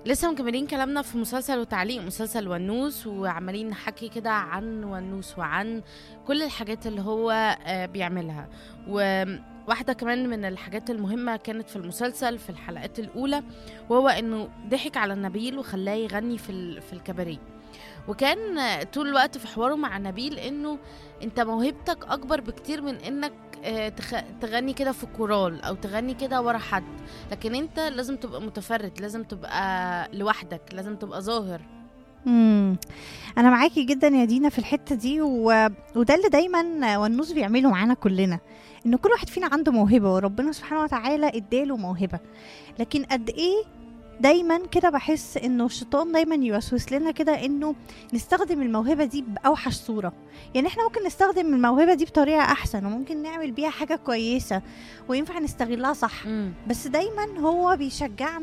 لسه مكملين كلامنا في مسلسل وتعليق مسلسل ونوس، وعمالين نحكي كده عن ونوس وعن كل الحاجات اللي هو بيعملها. وواحدة كمان من الحاجات المهمة كانت في المسلسل في الحلقات الأولى، وهو إنه ضحك على نبيل وخلاه يغني في الكباريه. وكان طول الوقت في حواره مع نبيل إنه أنت موهبتك أكبر بكتير من إنك تغني كده في كورال أو تغني كده ورا حد، لكن أنت لازم تبقى متفرد، لازم تبقى لوحدك، لازم تبقى ظاهر. امم انا معاكي جدا يا دينا في الحته دي وده اللي دايما والنوس بيعمله معانا كلنا، ان كل واحد فينا عنده موهبه وربنا سبحانه وتعالى اداله موهبه، لكن قد ايه دايما كده بحس انه الشيطان دايما يوسوس لنا كده انه نستخدم الموهبه دي باوحش صوره. يعني احنا ممكن نستخدم الموهبه دي بطريقه احسن وممكن نعمل بيها حاجه كويسه وينفع نستغلها صح، بس دايما هو بيشجعنا